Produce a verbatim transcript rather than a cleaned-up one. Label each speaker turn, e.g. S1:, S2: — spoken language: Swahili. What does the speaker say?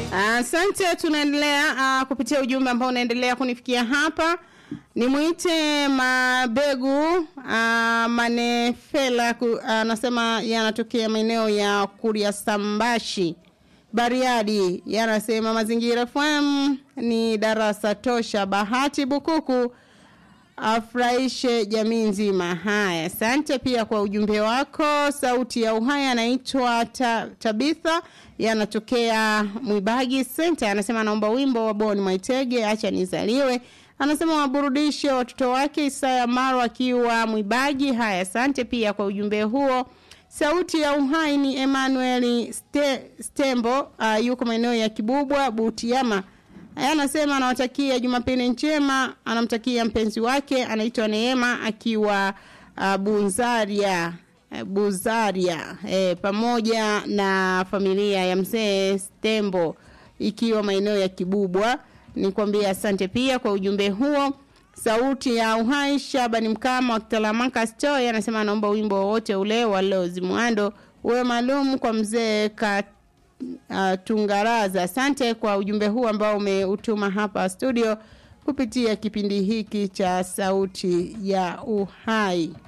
S1: Asante, uh, tunaendelea uh, kupitia ujumbe ambao unaendelea kunifikia hapa. Nimuite Mabegu uh, Manefela anasema uh, yanatokea maeneo ya Kuria Sambashi Bariadi. Yanasema Mazingira F M ni darasa tosha, Bahati Bukuku afurahishe jamii nzima. Haya, asante pia kwa ujumbe wako. Sauti ya Uhai anaitwa ta, Tabitha, yanatokea Mwibagi Center. Anasema naomba wimbo wa Boni Mwaitege acha nizaliwe. Anasema waburudishe watoto wake Isaya Maro akiwa Mwibagi. Haya, asante pia kwa ujumbe huo. Sauti ya Uhai ni Emmanuel Ste, Stembo uh, yuko maeneo ya Kibubwa Butiama. Anasema anawatakia Jumapili njema, anamtakia mpenzi wake anaitwa Neema akiwa uh, Bunzaria uh, Buzaria eh, pamoja na familia ya mzee Stembo ikiwa maeneo ya Kibubwa. Nikwambia asante pia kwa ujumbe huo. Sauti ya Uhai Shabani Mkama wa Kitalamaka Store anasema anaomba wimbo wote ule wa Lozi Mwando uwe maalum kwa mzee ka Uh, Tungaraza. Asante kwa ujumbe huu ambao umeutuma hapa studio kupitia kipindi hiki cha Sauti ya Uhai.